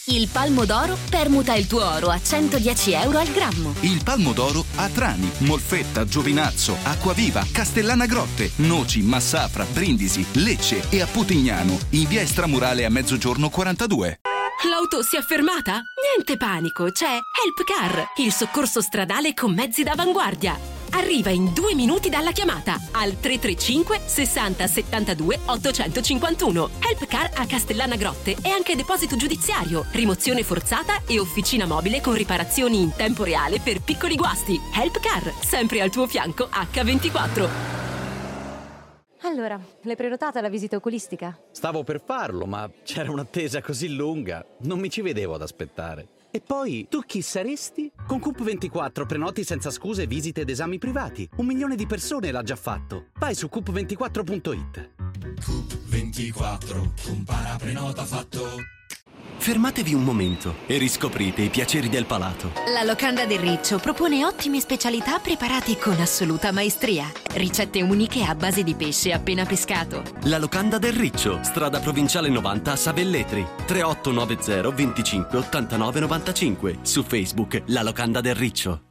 Il Palmo d'Oro permuta il tuo oro a 110 euro al grammo. Il Palmo d'Oro a Trani, Molfetta, Giovinazzo, Acquaviva, Castellana Grotte, Noci, Massafra, Brindisi, Lecce e a Putignano, in via Estramurale a Mezzogiorno 42. L'auto si è fermata? Niente panico, c'è Help Car, il soccorso stradale con mezzi d'avanguardia. Arriva in 2 minuti dalla chiamata al 335 60 72 851. Help Car a Castellana Grotte e anche deposito giudiziario, rimozione forzata e officina mobile con riparazioni in tempo reale per piccoli guasti. Help Car, sempre al tuo fianco H24. Allora, l'hai prenotata la visita oculistica? Stavo per farlo, ma c'era un'attesa così lunga, non mi ci vedevo ad aspettare. E poi, tu chi saresti? Con Coop24 prenoti senza scuse visite ed esami privati. 1 milione di persone l'ha già fatto. Vai su coop24.it. Coop24, compara prenota fatto. Fermatevi un momento e riscoprite i piaceri del palato. La Locanda del Riccio propone ottime specialità preparate con assoluta maestria. Ricette uniche a base di pesce appena pescato. La Locanda del Riccio, strada provinciale 90 a Savelletri. 3890 25 89 95. Su Facebook La Locanda del Riccio.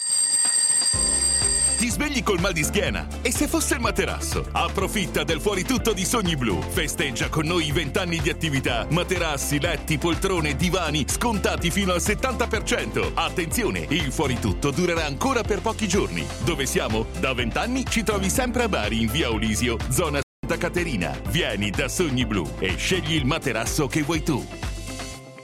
Ti svegli col mal di schiena? E se fosse il materasso? Approfitta del fuori tutto di Sogni Blu. Festeggia con noi i 20 anni di attività. Materassi, letti, poltrone, divani scontati fino al 70%. Attenzione, il fuori tutto durerà ancora per pochi giorni. Dove siamo? Da 20 anni ci trovi sempre a Bari in via Olisio, zona Santa Caterina. Vieni da Sogni Blu e scegli il materasso che vuoi tu.